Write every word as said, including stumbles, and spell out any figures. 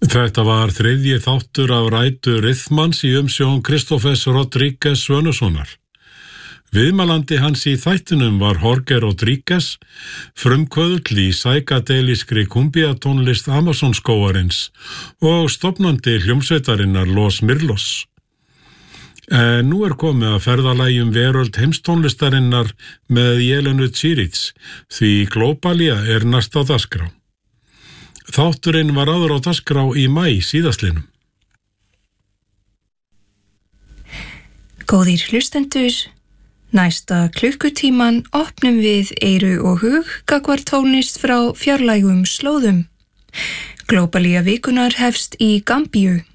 Þetta var þriðji þáttur af rætu Rithmans í umsjón Kristófers Rodríguez Svönusonar. Viðmælandi hans í þættinum var Jorge Rodríguez, frumkvöðull í sækadelískri kumbiatónlist Amazonskógarins og stofnandi hljómsveitarinnar Los Mirlos. En nú er komið að ferðalagi veröld heimstónlistarinnar með Jelenu Čirić, því Globalia er næst á dagskrá. Þátturinn var áður á dagskrá í maí síðastliðnum. Góðir hlustendur, næsta klukkutíman opnum við eyru og hug gagnvart tónlist frá fjarlægum slóðum. Globalia vikunar hefst í Gambíu